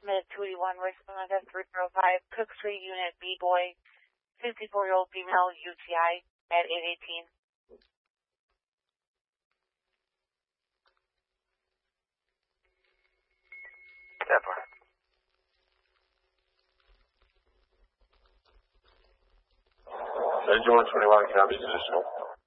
Smith 281, response at 305, Cook Street, Unit B Boy, 54-year-old female, UTI, at 818. Denver. Jordan 21, copy, positional.